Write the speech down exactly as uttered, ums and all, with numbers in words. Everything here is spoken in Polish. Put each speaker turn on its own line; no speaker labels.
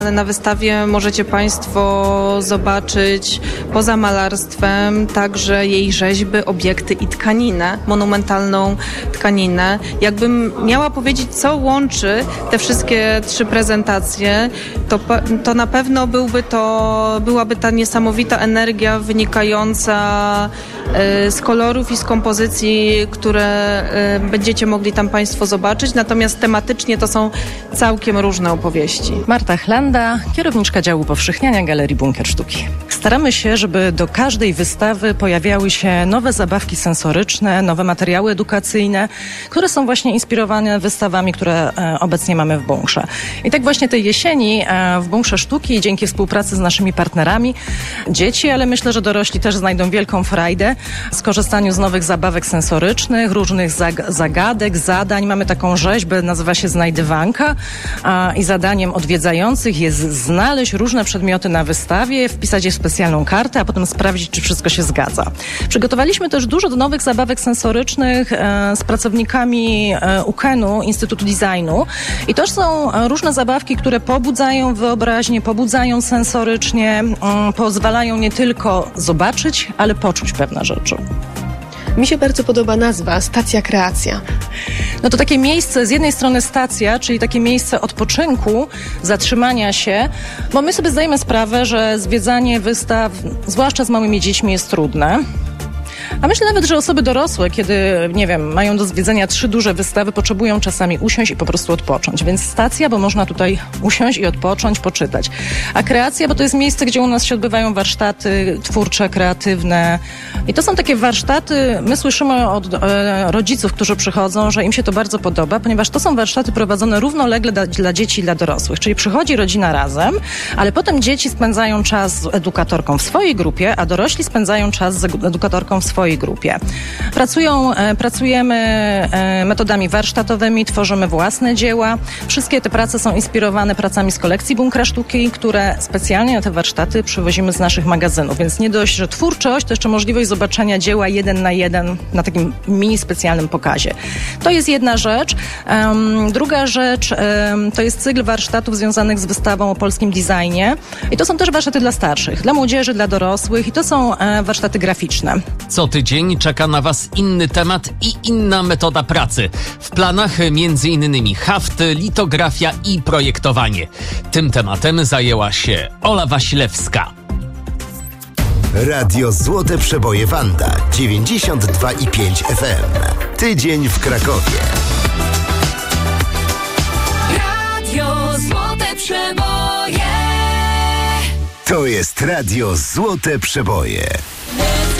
Na wystawie możecie Państwo zobaczyć poza malarstwem także jej rzeźby, obiekty i tkaninę, monumentalną tkaninę. Jakbym miała powiedzieć, co łączy te wszystkie trzy prezentacje, to, to na pewno byłby to, byłaby ta niesamowita energia wynikająca z kolorów i z kompozycji, które będziecie mogli tam Państwo zobaczyć. Natomiast tematycznie to są całkiem różne opowieści.
Marta Chlanda, kierowniczka działu powszechniania Galerii Bunkier Sztuki. Staramy się, żeby do każdej wystawy pojawiały się nowe zabawki sensoryczne, nowe materiały edukacyjne, które są właśnie inspirowane wystawami, które obecnie mamy w bunkrze. I tak właśnie tej jesieni w Bunkrze Sztuki, dzięki współpracy z naszymi partnerami, dzieci, ale myślę, że dorośli też znajdą wielką frajdę z korzystaniu z nowych zabawek sensorycznych, różnych zag- zagadek, zadań. Mamy taką rzeźbę, nazywa się Znajdywanka a, i zadaniem odwiedzających jest znaleźć różne przedmioty na wystawie, wpisać je w specjalną kartę, a potem sprawdzić, czy wszystko się zgadza. Przygotowaliśmy też dużo nowych zabawek sensorycznych e, z pracownikami e, U K E N-u, Instytutu Designu. I to są e, różne zabawki, które pobudzają wyobraźnię, pobudzają sensorycznie, m, pozwalają nie tylko zobaczyć, ale poczuć pewne rzeczy.
Mi się bardzo podoba nazwa Stacja Kreacja.
No to takie miejsce, z jednej strony stacja, czyli takie miejsce odpoczynku, zatrzymania się, bo my sobie zdajemy sprawę, że zwiedzanie wystaw, zwłaszcza z małymi dziećmi, jest trudne. A myślę nawet, że osoby dorosłe, kiedy, nie wiem, mają do zwiedzenia trzy duże wystawy, potrzebują czasami usiąść i po prostu odpocząć. Więc stacja, bo można tutaj usiąść i odpocząć, poczytać. A kreacja, bo to jest miejsce, gdzie u nas się odbywają warsztaty twórcze, kreatywne. I to są takie warsztaty, my słyszymy od e, rodziców, którzy przychodzą, że im się to bardzo podoba, ponieważ to są warsztaty prowadzone równolegle dla, dla dzieci i dla dorosłych. Czyli przychodzi rodzina razem, ale potem dzieci spędzają czas z edukatorką w swojej grupie, a dorośli spędzają czas z edukatorką w swojej grupie. Pracują, e, pracujemy e, metodami warsztatowymi, tworzymy własne dzieła. Wszystkie te prace są inspirowane pracami z kolekcji Bunkra Sztuki, które specjalnie na te warsztaty przywozimy z naszych magazynów. Więc nie dość, że twórczość, to jeszcze możliwość zobaczenia dzieła jeden na jeden na takim mini specjalnym pokazie. To jest jedna rzecz. Um, druga rzecz um, to jest cykl warsztatów związanych z wystawą o polskim designie. I to są też warsztaty dla starszych, dla młodzieży, dla dorosłych i to są e, warsztaty graficzne.
Co tydzień czeka na Was inny temat i inna metoda pracy. W planach między innymi haft, litografia i projektowanie. Tym tematem zajęła się Ola Wasilewska.
Radio Złote Przeboje Wanda dziewięćdziesiąt dwa i pięć F M. Tydzień w Krakowie.
Radio Złote Przeboje.
To jest Radio Złote Przeboje.